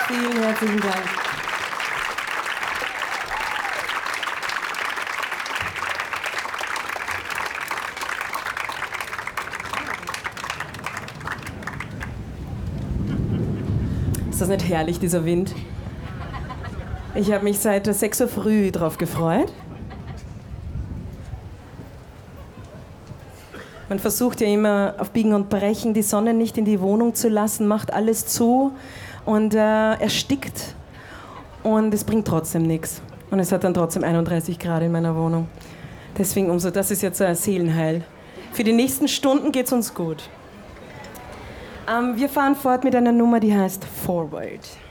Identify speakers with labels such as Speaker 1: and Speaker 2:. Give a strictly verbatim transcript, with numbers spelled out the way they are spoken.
Speaker 1: Vielen herzlichen Dank. Ist das nicht herrlich, dieser Wind? Ich habe mich seit sechs Uhr früh drauf gefreut. Man versucht ja immer auf Biegen und Brechen die Sonne nicht in die Wohnung zu lassen, macht alles zu und äh, erstickt. Und es bringt trotzdem nichts. Und es hat dann trotzdem einunddreißig Grad in meiner Wohnung. Deswegen umso, das ist jetzt ein Seelenheil. Für die nächsten Stunden geht's uns gut. Ähm, wir fahren fort mit einer Nummer, die heißt Forward.